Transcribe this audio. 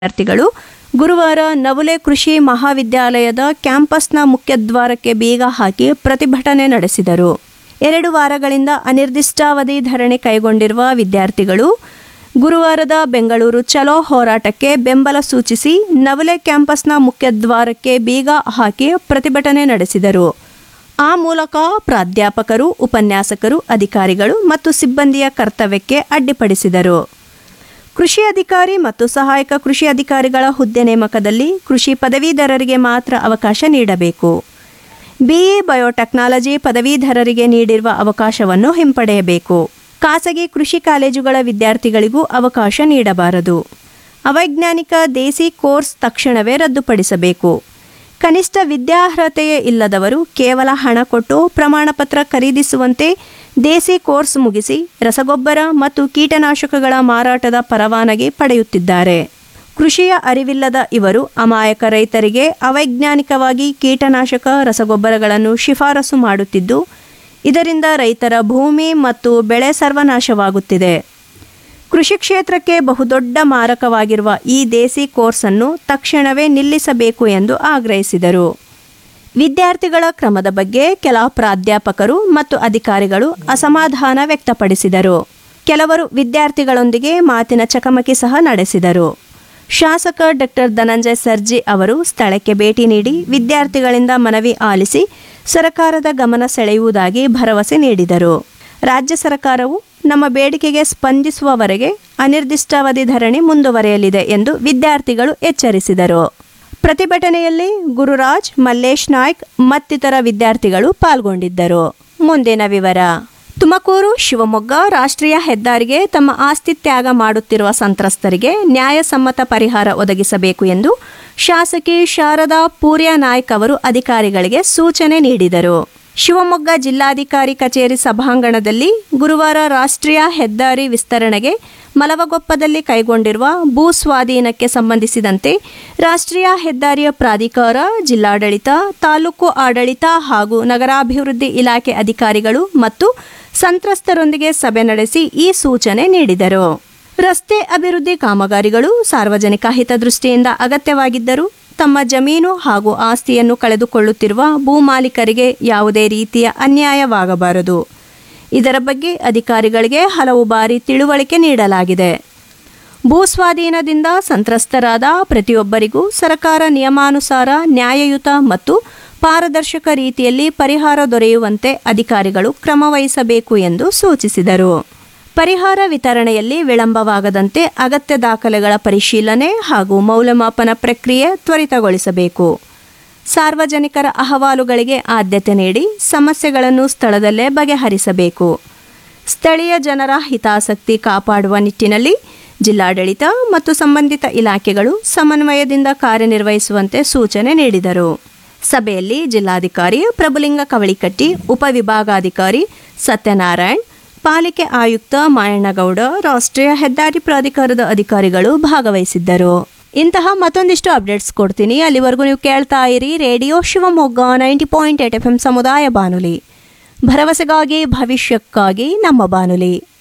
ವಿದ್ಯಾರ್ಥಿಗಳು ಗುರುವಾರ ನವುಲೆ ಕೃಷಿ ಮಹಾವಿದ್ಯಾಲಯದ ಕ್ಯಾಂಪಸ್ನ ಮುಖ್ಯದ್ವಾರಕ್ಕೆ ಬೀಗ ಹಾಕಿ ಪ್ರತಿಭಟನೆ ನಡೆಸಿದರು. 2 ವಾರಗಳಿಂದ ಅನಿರ್ದಿಷ್ಟಾವಧಿ ಧರಣಿ ಕೈಗೊಂಡಿರುವ ವಿದ್ಯಾರ್ಥಿಗಳು ಗುರುವಾರದ ಬೆಂಗಳೂರು ಚಲೋ ಹೋರಾಟಕ್ಕೆ ಬೆಂಬಲ ಸೂಚಿಸಿ ನವುಲೆ ಕ್ಯಾಂಪಸ್ನ ಮುಖ್ಯದ್ವಾರಕ್ಕೆ ಬೀಗ ಹಾಕಿ ಪ್ರತಿಭಟನೆ ನಡೆಸಿದರು. ಆ ಮೂಲಕ ಪ್ರಾಧ್ಯಾಪಕರು, ಉಪನ್ಯಾಸಕರು, ಅಧಿಕಾರಿಗಳು ಮತ್ತು ಸಿಬ್ಬಂದಿಯ ಕರ್ತವ್ಯಕ್ಕೆ ಅಡ್ಡಿಪಡಿಸಿದರು. ಕೃಷಿ ಅಧಿಕಾರಿ ಮತ್ತು ಸಹಾಯಕ ಕೃಷಿ ಅಧಿಕಾರಿಗಳ ಹುದ್ದೆ ನೇಮಕದಲ್ಲಿ ಕೃಷಿ ಪದವೀಧರರಿಗೆ ಮಾತ್ರ ಅವಕಾಶ ನೀಡಬೇಕು. ಬಿಇ ಬಯೋಟೆಕ್ನಾಲಜಿ ಪದವೀಧರರಿಗೆ ನೀಡಿರುವ ಅವಕಾಶವನ್ನು ಹಿಂಪಡೆಯಬೇಕು. ಖಾಸಗಿ ಕೃಷಿ ಕಾಲೇಜುಗಳ ವಿದ್ಯಾರ್ಥಿಗಳಿಗೂ ಅವಕಾಶ ನೀಡಬಾರದು. ಅವೈಜ್ಞಾನಿಕ ದೇಸಿ ಕೋರ್ಸ್ ತಕ್ಷಣವೇ ರದ್ದುಪಡಿಸಬೇಕು. ಕನಿಷ್ಠ ವಿದ್ಯಾರ್ಹತೆಯೇ ಇಲ್ಲದವರು ಕೇವಲ ಹಣ ಕೊಟ್ಟು ಪ್ರಮಾಣಪತ್ರ ಖರೀದಿಸುವಂತೆ ದೇಸಿ ಕೋರ್ಸ್ ಮುಗಿಸಿ ರಸಗೊಬ್ಬರ ಮತ್ತು ಕೀಟನಾಶಕಗಳ ಮಾರಾಟದ ಪರವಾನಗಿ ಪಡೆಯುತ್ತಿದ್ದಾರೆ. ಕೃಷಿಯ ಅರಿವಿಲ್ಲದ ಇವರು ಅಮಾಯಕ ರೈತರಿಗೆ ಅವೈಜ್ಞಾನಿಕವಾಗಿ ಕೀಟನಾಶಕ, ರಸಗೊಬ್ಬರಗಳನ್ನು ಶಿಫಾರಸು ಮಾಡುತ್ತಿದ್ದು, ಇದರಿಂದ ರೈತರ ಭೂಮಿ ಮತ್ತು ಬೆಳೆ ಸರ್ವನಾಶವಾಗುತ್ತಿದೆ. ಕೃಷಿ ಕ್ಷೇತ್ರಕ್ಕೆ ಬಹುದೊಡ್ಡ ಮಾರಕವಾಗಿರುವ ಈ ದೇಸಿ ಕೋರ್ಸನ್ನು ತಕ್ಷಣವೇ ನಿಲ್ಲಿಸಬೇಕು ಎಂದು ಆಗ್ರಹಿಸಿದರು. ವಿದ್ಯಾರ್ಥಿಗಳ ಕ್ರಮದ ಬಗ್ಗೆ ಕೆಲ ಪ್ರಾಧ್ಯಾಪಕರು ಮತ್ತು ಅಧಿಕಾರಿಗಳು ಅಸಮಾಧಾನ ವ್ಯಕ್ತಪಡಿಸಿದರು. ಕೆಲವರು ವಿದ್ಯಾರ್ಥಿಗಳೊಂದಿಗೆ ಮಾತಿನ ಚಕಮಕಿ ಸಹ ನಡೆಸಿದರು. ಶಾಸಕ ಡಾಕ್ಟರ್ ಧನಂಜಯ ಸರ್ಜಿ ಅವರು ಸ್ಥಳಕ್ಕೆ ಭೇಟಿ ನೀಡಿ ವಿದ್ಯಾರ್ಥಿಗಳಿಂದ ಮನವಿ ಆಲಿಸಿ ಸರ್ಕಾರದ ಗಮನ ಸೆಳೆಯುವುದಾಗಿ ಭರವಸೆ ನೀಡಿದರು. ರಾಜ್ಯ ಸರ್ಕಾರವು ನಮ್ಮ ಬೇಡಿಕೆಗೆ ಸ್ಪಂದಿಸುವವರೆಗೆ ಅನಿರ್ದಿಷ್ಟಾವಧಿ ಧರಣಿ ಮುಂದುವರೆಯಲಿದೆ ಎಂದು ವಿದ್ಯಾರ್ಥಿಗಳು ಎಚ್ಚರಿಸಿದರು. ಪ್ರತಿಭಟನೆಯಲ್ಲಿ ಗುರುರಾಜ್, ಮಲ್ಲೇಶ್ ನಾಯ್ಕ್ ಮತ್ತಿತರ ವಿದ್ಯಾರ್ಥಿಗಳು ಪಾಲ್ಗೊಂಡಿದ್ದರು. ಮುಂದಿನ ವಿವರ. ತುಮಕೂರು ಶಿವಮೊಗ್ಗ ರಾಷ್ಟ್ರೀಯ ಹೆದ್ದಾರಿಗೆ ತಮ್ಮ ಆಸ್ತಿ ತ್ಯಾಗ ಮಾಡುತ್ತಿರುವ ಸಂತ್ರಸ್ತರಿಗೆ ನ್ಯಾಯಸಮ್ಮತ ಪರಿಹಾರ ಒದಗಿಸಬೇಕು ಎಂದು ಶಾಸಕಿ ಶಾರದಾ ಪೂರ್ಯ ನಾಯ್ಕ್ ಅವರು ಅಧಿಕಾರಿಗಳಿಗೆ ಸೂಚನೆ ನೀಡಿದರು. ಶಿವಮೊಗ್ಗ ಜಿಲ್ಲಾಧಿಕಾರಿ ಕಚೇರಿ ಸಭಾಂಗಣದಲ್ಲಿ ಗುರುವಾರ ರಾಷ್ಟ್ರೀಯ ಹೆದ್ದಾರಿ ವಿಸ್ತರಣೆಗೆ ಮಲವಗೊಪ್ಪದಲ್ಲಿ ಕೈಗೊಂಡಿರುವ ಭೂ ಸ್ವಾಧೀನಕ್ಕೆ ಸಂಬಂಧಿಸಿದಂತೆ ರಾಷ್ಟ್ರೀಯ ಹೆದ್ದಾರಿಯ ಪ್ರಾಧಿಕಾರ, ಜಿಲ್ಲಾಡಳಿತ, ತಾಲೂಕು ಆಡಳಿತ ಹಾಗೂ ನಗರಾಭಿವೃದ್ಧಿ ಇಲಾಖೆ ಅಧಿಕಾರಿಗಳು ಮತ್ತು ಸಂತ್ರಸ್ತರೊಂದಿಗೆ ಸಭೆ ನಡೆಸಿ ಈ ಸೂಚನೆ ನೀಡಿದರು. ರಸ್ತೆ ಅಭಿವೃದ್ಧಿ ಕಾಮಗಾರಿಗಳು ಸಾರ್ವಜನಿಕ ಹಿತದೃಷ್ಟಿಯಿಂದ ಅಗತ್ಯವಾಗಿದ್ದರೂ ತಮ್ಮ ಜಮೀನು ಹಾಗೂ ಆಸ್ತಿಯನ್ನು ಕಳೆದುಕೊಳ್ಳುತ್ತಿರುವ ಭೂಮಾಲೀಕರಿಗೆ ಯಾವುದೇ ರೀತಿಯ ಅನ್ಯಾಯವಾಗಬಾರದು. ಇದರ ಬಗ್ಗೆ ಅಧಿಕಾರಿಗಳಿಗೆ ಹಲವು ಬಾರಿ ತಿಳುವಳಿಕೆ ನೀಡಲಾಗಿದೆ. ಭೂಸ್ವಾಧೀನದಿಂದ ಸಂತ್ರಸ್ತರಾದ ಪ್ರತಿಯೊಬ್ಬರಿಗೂ ಸರ್ಕಾರ ನಿಯಮಾನುಸಾರ ನ್ಯಾಯಯುತ ಮತ್ತು ಪಾರದರ್ಶಕ ರೀತಿಯಲ್ಲಿ ಪರಿಹಾರ ದೊರೆಯುವಂತೆ ಅಧಿಕಾರಿಗಳು ಕ್ರಮ ವಹಿಸಬೇಕು ಎಂದು ಸೂಚಿಸಿದರು. ಪರಿಹಾರ ವಿತರಣೆಯಲ್ಲಿ ವಿಳಂಬವಾಗದಂತೆ ಅಗತ್ಯ ದಾಖಲೆಗಳ ಪರಿಶೀಲನೆ ಹಾಗೂ ಮೌಲ್ಯಮಾಪನ ಪ್ರಕ್ರಿಯೆ ತ್ವರಿತಗೊಳಿಸಬೇಕು. ಸಾರ್ವಜನಿಕರ ಅಹವಾಲುಗಳಿಗೆ ಆದ್ಯತೆ ನೀಡಿ ಸಮಸ್ಯೆಗಳನ್ನು ಸ್ಥಳದಲ್ಲೇ ಬಗೆಹರಿಸಬೇಕು. ಸ್ಥಳೀಯ ಜನರ ಹಿತಾಸಕ್ತಿ ಕಾಪಾಡುವ ನಿಟ್ಟಿನಲ್ಲಿ ಜಿಲ್ಲಾಡಳಿತ ಮತ್ತು ಸಂಬಂಧಿತ ಇಲಾಖೆಗಳು ಸಮನ್ವಯದಿಂದ ಕಾರ್ಯನಿರ್ವಹಿಸುವಂತೆ ಸೂಚನೆ ನೀಡಿದರು. ಸಭೆಯಲ್ಲಿ ಜಿಲ್ಲಾಧಿಕಾರಿ ಪ್ರಭುಲಿಂಗ ಕವಳಿಕಟ್ಟಿ, ಉಪವಿಭಾಗಾಧಿಕಾರಿ ಸತ್ಯನಾರಾಯಣ್, ಪಾಲಿಕೆ ಆಯುಕ್ತ ಮಾಯಣ್ಣಗೌಡ, ರಾಷ್ಟ್ರೀಯ ಹೆದ್ದಾರಿ ಪ್ರಾಧಿಕಾರದ ಅಧಿಕಾರಿಗಳು ಭಾಗವಹಿಸಿದ್ದರು. ಇಂತಹ ಮತ್ತೊಂದಿಷ್ಟು ಅಪ್ಡೇಟ್ಸ್ ಕೊಡ್ತೀನಿ. ಅಲ್ಲಿವರೆಗೂ ನೀವು ಕೇಳ್ತಾ ಇರಿ ರೇಡಿಯೋ ಶಿವಮೊಗ್ಗ 90.8 FM ಸಮುದಾಯ ಬಾನುಲಿ. ಭರವಸೆಗಾಗಿ ಭವಿಷ್ಯಕ್ಕಾಗಿ ನಮ್ಮ ಬಾನುಲಿ.